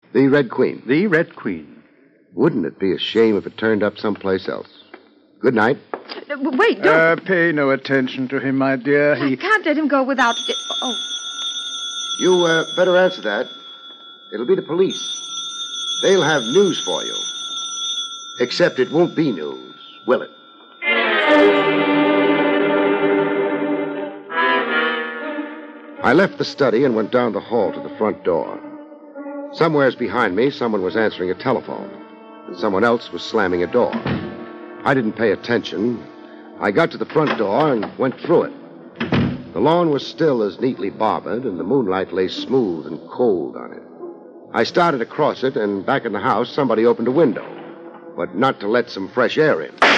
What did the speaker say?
The Red Queen. The Red Queen. Wouldn't it be a shame if it turned up someplace else? Good night. Wait, don't. Pay no attention to him, my dear. I can't let him go without... Oh. You better answer that. It'll be the police. They'll have news for you. Except it won't be news, will it? I left the study and went down the hall to the front door. Somewheres behind me, someone was answering a telephone, and someone else was slamming a door. I didn't pay attention. I got to the front door and went through it. The lawn was still as neatly barbered, and the moonlight lay smooth and cold on it. I started across it, and back in the house, somebody opened a window, but not to let some fresh air in.